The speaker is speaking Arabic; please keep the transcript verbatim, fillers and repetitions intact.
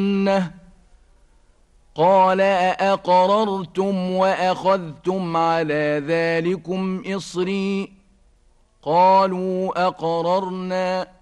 قال أأقررتم وأخذتم على ذلكم إصري قالوا أقررنا